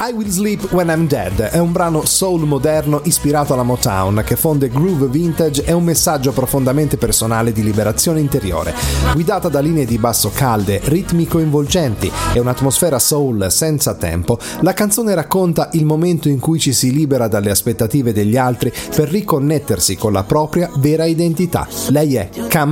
I Will Sleep When I'm Dead è un brano soul moderno ispirato alla Motown che fonde groove vintage e un messaggio profondamente personale di liberazione interiore. Guidata da linee di basso calde, ritmi coinvolgenti e un'atmosfera soul senza tempo, la canzone racconta il momento in cui ci si libera dalle aspettative degli altri per riconnettersi con la propria vera identità. Lei è Cam